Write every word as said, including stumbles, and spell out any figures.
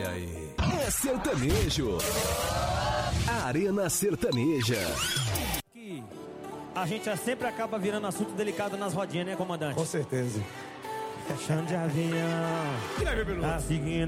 aí. É sertanejo. Arena Sertaneja. Que a gente sempre acaba virando assunto delicado nas rodinhas, né, comandante? Com certeza. Fechando de avião. E aí, bebê? Tá seguindo